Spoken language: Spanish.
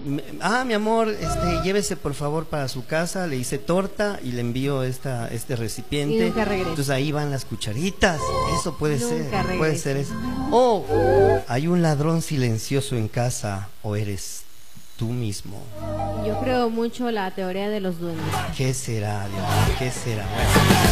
Mi amor, llévese por favor para su casa, le hice torta y le envío este recipiente. Y nunca regresa. Entonces ahí van las cucharitas. Eso puede Nunca ser, regresa. puede ser eso. O hay un ladrón silencioso en casa, o eres tú mismo. Yo creo mucho la teoría de los duendes. ¿Qué será, Dios mío? ¿Qué será? Bueno.